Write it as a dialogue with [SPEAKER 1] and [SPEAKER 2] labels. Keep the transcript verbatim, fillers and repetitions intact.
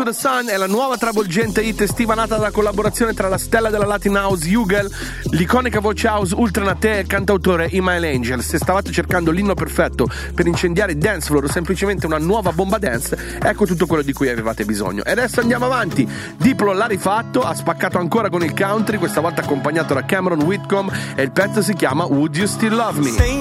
[SPEAKER 1] the Sun è la nuova travolgente hit estiva nata dalla collaborazione tra la stella della Latin House Hugel, l'iconica voce house Ultra Naté e il cantautore Email Angel. Se stavate cercando l'inno perfetto per incendiare il dance floor o semplicemente una nuova bomba dance, ecco tutto quello di cui avevate bisogno. E adesso andiamo avanti. Diplo l'ha rifatto, ha spaccato ancora con il country, questa volta accompagnato da Cameron Whitcomb, e il pezzo si chiama Would You Still Love Me?